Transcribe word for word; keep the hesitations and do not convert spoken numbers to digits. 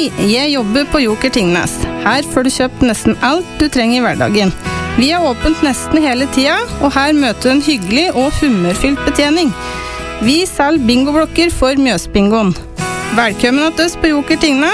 jeg jobber på Joker Tingnes. Her får du kjøpt nesten alt du trenger i hverdagen. Vi er åpent nesten hele tida, og her møter du en hyggelig og humørfylt betjening. Vi selger bingoblokker for Mjøsbingoen. Velkommen til oss på Joker Tingnes.